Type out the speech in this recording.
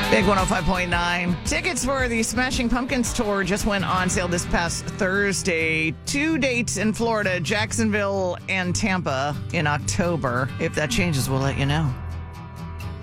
Big 105.9. Tickets for the Smashing Pumpkins tour just went on sale this past Thursday. 2 dates in Florida, Jacksonville and Tampa in October. If that changes, we'll let you know.